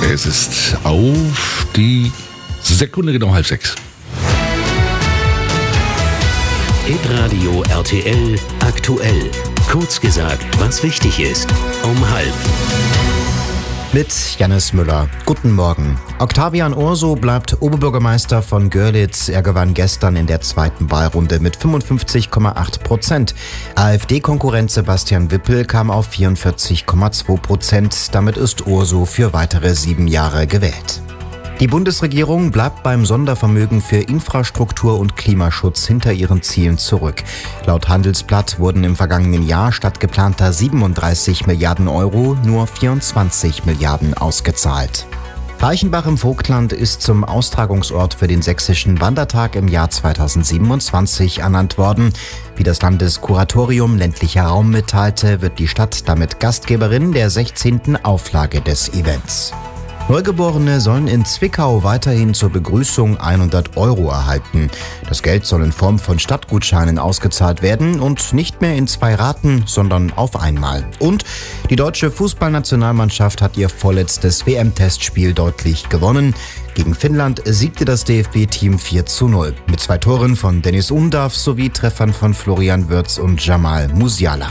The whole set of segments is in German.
Es ist auf die Sekunde genau 5:30. Hitradio RTL aktuell. Kurz gesagt, was wichtig ist. Um 5:30. Mit Jannis Müller. Guten Morgen. Octavian Urso bleibt Oberbürgermeister von Görlitz. Er gewann gestern in der zweiten Wahlrunde mit 55,8%. AfD-Konkurrent Sebastian Wippel kam auf 44,2%. Damit ist Urso für weitere 7 Jahre gewählt. Die Bundesregierung bleibt beim Sondervermögen für Infrastruktur und Klimaschutz hinter ihren Zielen zurück. Laut Handelsblatt wurden im vergangenen Jahr statt geplanter 37 Milliarden Euro nur 24 Milliarden ausgezahlt. Reichenbach im Vogtland ist zum Austragungsort für den Sächsischen Wandertag im Jahr 2027 ernannt worden. Wie das Landeskuratorium ländlicher Raum mitteilte, wird die Stadt damit Gastgeberin der 16. Auflage des Events. Neugeborene sollen in Zwickau weiterhin zur Begrüßung 100 Euro erhalten. Das Geld soll in Form von Stadtgutscheinen ausgezahlt werden und nicht mehr in 2 Raten, sondern auf einmal. Und die deutsche Fußballnationalmannschaft hat ihr vorletztes WM-Testspiel deutlich gewonnen. Gegen Finnland siegte das DFB-Team 4:0 mit 2 Toren von Dennis Undav sowie Treffern von Florian Wirtz und Jamal Musiala.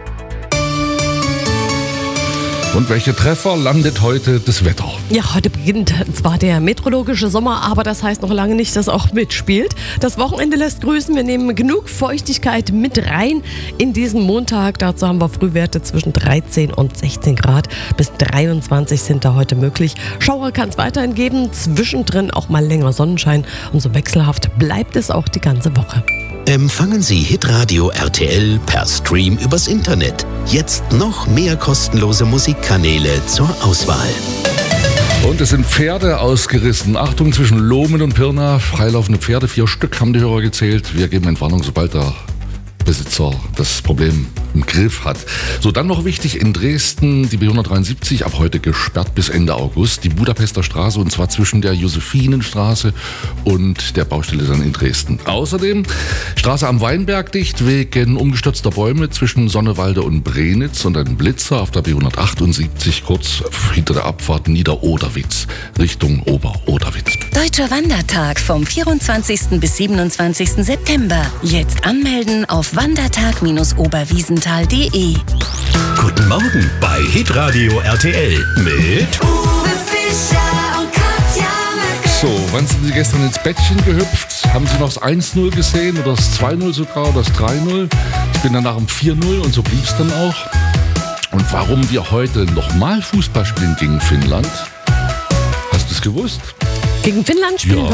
Und welche Treffer landet heute das Wetter? Ja, heute beginnt zwar der meteorologische Sommer, aber das heißt noch lange nicht, dass auch mitspielt. Das Wochenende lässt grüßen. Wir nehmen genug Feuchtigkeit mit rein in diesen Montag. Dazu haben wir Frühwerte zwischen 13 und 16 Grad. Bis 23 sind da heute möglich. Schauer kann es weiterhin geben. Zwischendrin auch mal länger Sonnenschein. Und so wechselhaft bleibt es auch die ganze Woche. Empfangen Sie Hitradio RTL per Stream übers Internet. Jetzt noch mehr kostenlose Musikkanäle zur Auswahl. Und es sind Pferde ausgerissen. Achtung, zwischen Lohmen und Pirna. Freilaufende Pferde, 4 Stück haben die Hörer gezählt. Wir geben Entwarnung, sobald der Besitzer das Problem im Griff hat. So, dann noch wichtig, in Dresden die B173 ab heute gesperrt bis Ende August. Die Budapester Straße, und zwar zwischen der Josephinenstraße und der Baustelle dann in Dresden. Außerdem Straße am Weinberg dicht wegen umgestürzter Bäume zwischen Sonnewalde und Brenitz und ein Blitzer auf der B178 kurz hinter der Abfahrt Niederoderwitz Richtung Oberoderwitz. Deutscher Wandertag vom 24. bis 27. September. Jetzt anmelden auf wandertag-oberwiesenthal.de. Guten Morgen bei Hitradio RTL mit Uwe Fischer und Katja Möcke. So, wann sind Sie gestern ins Bettchen gehüpft? Haben Sie noch das 1:0 gesehen oder das 2:0 sogar oder das 3:0? Ich bin dann nach dem 4:0 und so blieb es dann auch. Und warum wir heute nochmal Fußball spielen gegen Finnland? Hast du es gewusst? Gegen Finnland spielen Ja.